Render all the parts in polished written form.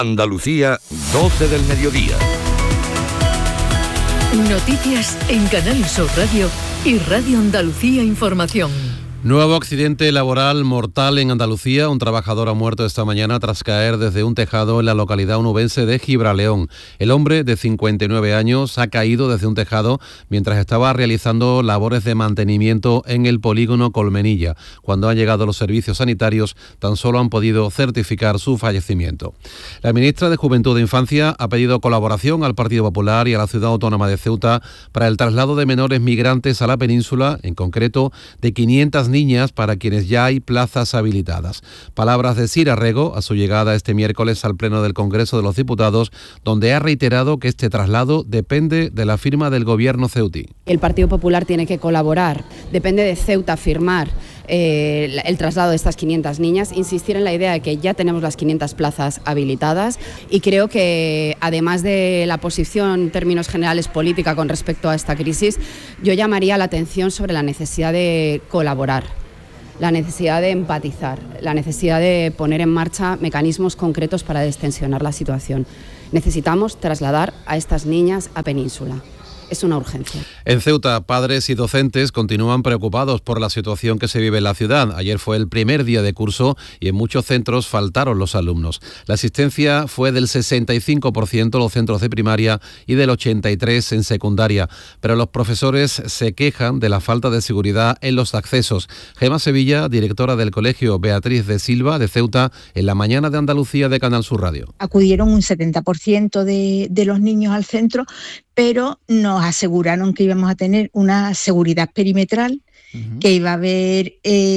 Andalucía, 12 del mediodía. Noticias en Canal Sur Radio y Radio Andalucía Información. Nuevo accidente laboral mortal en Andalucía. Un trabajador ha muerto esta mañana tras caer desde un tejado en la localidad onubense de Gibraleón. El hombre, de 59 años, ha caído desde un tejado mientras estaba realizando labores de mantenimiento en el polígono Colmenilla. Cuando han llegado los servicios sanitarios, tan solo han podido certificar su fallecimiento. La ministra de Juventud e Infancia ha pedido colaboración al Partido Popular y a la Ciudad Autónoma de Ceuta para el traslado de menores migrantes a la península, en concreto de 500 niñas para quienes ya hay plazas habilitadas. Palabras de Sira Rego a su llegada este miércoles al Pleno del Congreso de los Diputados, donde ha reiterado que este traslado depende de la firma del Gobierno ceutí. El Partido Popular tiene que colaborar, depende de Ceuta firmar el traslado de estas 500 niñas, insistir en la idea de que ya tenemos las 500 plazas habilitadas y creo que además de la posición en términos generales política con respecto a esta crisis, yo llamaría la atención sobre la necesidad de colaborar, la necesidad de empatizar, la necesidad de poner en marcha mecanismos concretos para destensionar la situación. Necesitamos trasladar a estas niñas a Península. Es una urgencia. En Ceuta, padres y docentes continúan preocupados por la situación que se vive en la ciudad. Ayer fue el primer día de curso y en muchos centros faltaron los alumnos. La asistencia fue del 65% en los centros de primaria y del 83% en secundaria. Pero los profesores se quejan de la falta de seguridad en los accesos. Gema Sevilla, directora del Colegio Beatriz de Silva de Ceuta, en la mañana de Andalucía de Canal Sur Radio. Acudieron un 70% de los niños al centro, pero nos aseguraron que íbamos a tener una seguridad perimetral, que iba a haber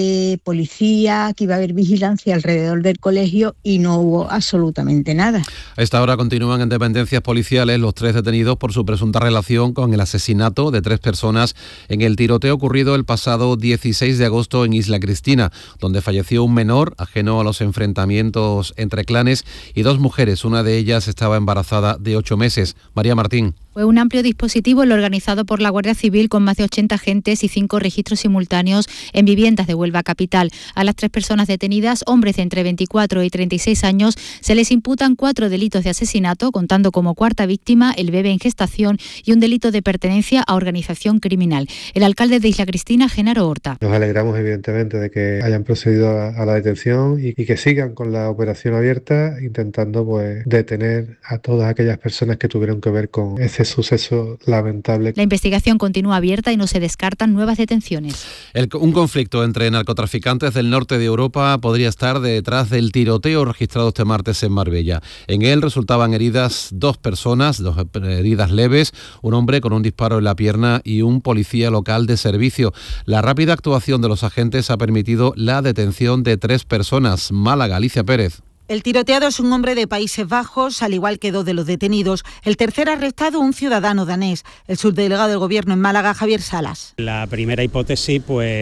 policía, que iba a haber vigilancia alrededor del colegio y no hubo absolutamente nada. A esta hora continúan en dependencias policiales los 3 detenidos por su presunta relación con el asesinato de 3 personas en el tiroteo ocurrido el pasado 16 de agosto en Isla Cristina, donde falleció un menor ajeno a los enfrentamientos entre clanes y 2 mujeres. Una de ellas estaba embarazada de 8 meses. María Martín. Fue un amplio dispositivo el organizado por la Guardia Civil con más de 80 agentes y 5 registros simultáneos en viviendas de Huelva capital. A las 3 personas detenidas, hombres de entre 24 y 36 años, se les imputan 4 delitos de asesinato, contando como cuarta víctima el bebé en gestación y un delito de pertenencia a organización criminal. El alcalde de Isla Cristina, Genaro Horta. Nos alegramos evidentemente de que hayan procedido a la detención y que sigan con la operación abierta, intentando detener a todas aquellas personas que tuvieron que ver con ese suceso lamentable. La investigación continúa abierta y no se descartan nuevas detenciones. Un conflicto entre narcotraficantes del norte de Europa podría estar detrás del tiroteo registrado este martes en Marbella. En él resultaban heridas 2 personas, 2 heridas leves, un hombre con un disparo en la pierna y un policía local de servicio. La rápida actuación de los agentes ha permitido la detención de 3 personas. Málaga, Alicia Pérez. El tiroteado es un hombre de Países Bajos, al igual que 2 de los detenidos. El tercer arrestado, un ciudadano danés. El subdelegado del Gobierno en Málaga, Javier Salas. La primera hipótesis,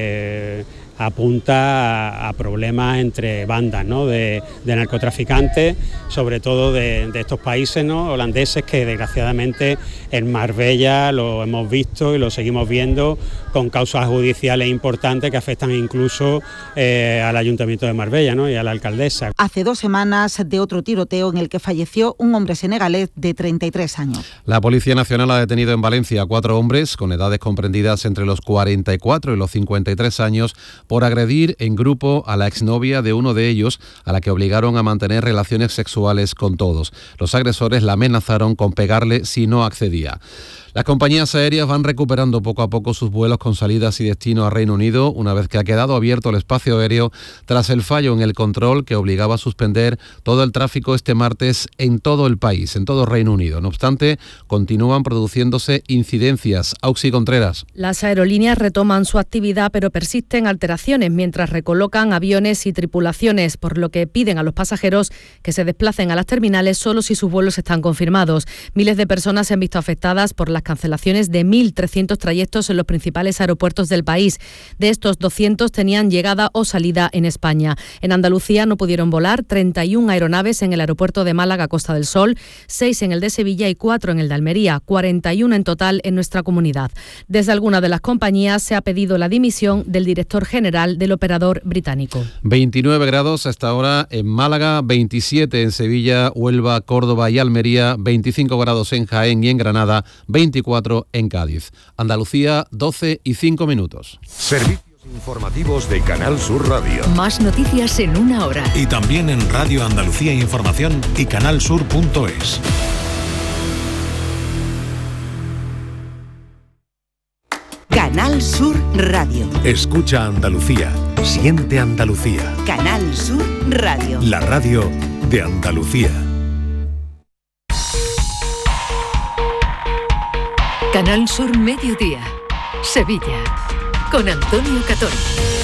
apunta a problemas entre bandas, ¿no?, de narcotraficantes, sobre todo de estos países, ¿no?, holandeses, que desgraciadamente en Marbella lo hemos visto y lo seguimos viendo con causas judiciales importantes que afectan incluso al Ayuntamiento de Marbella, ¿no?, y a la alcaldesa. Hace 2 semanas de otro tiroteo en el que falleció un hombre senegalés de 33 años. La Policía Nacional ha detenido en Valencia a 4 hombres con edades comprendidas entre los 44 y los 53 años por agredir en grupo a la exnovia de uno de ellos, a la que obligaron a mantener relaciones sexuales con todos. Los agresores la amenazaron con pegarle si no accedía. Las compañías aéreas van recuperando poco a poco sus vuelos con salidas y destino a Reino Unido, una vez que ha quedado abierto el espacio aéreo tras el fallo en el control que obligaba a suspender todo el tráfico este martes en todo el país, en todo Reino Unido. No obstante, continúan produciéndose incidencias. Auxi Contreras. Las aerolíneas retoman su actividad, pero persisten alteraciones mientras recolocan aviones y tripulaciones, por lo que piden a los pasajeros que se desplacen a las terminales solo si sus vuelos están confirmados. Miles de personas se han visto afectadas por las las cancelaciones de 1.300 trayectos en los principales aeropuertos del país. De estos, 200 tenían llegada o salida en España. En Andalucía no pudieron volar 31 aeronaves en el aeropuerto de Málaga, Costa del Sol, 6 en el de Sevilla y 4 en el de Almería, 41 en total en nuestra comunidad. Desde alguna de las compañías se ha pedido la dimisión del director general del operador británico. 29 grados hasta ahora en Málaga, 27 en Sevilla, Huelva, Córdoba y Almería, 25 grados en Jaén y en Granada, 24 en Cádiz. Andalucía, 12 y 5 minutos. Servicios informativos de Canal Sur Radio. Más noticias en una hora. Y también en Radio Andalucía Información y canalsur.es. Canal Sur Radio. Escucha Andalucía. Siente Andalucía. Canal Sur Radio. La radio de Andalucía. Canal Sur Mediodía. Sevilla. Con Antonio Catón.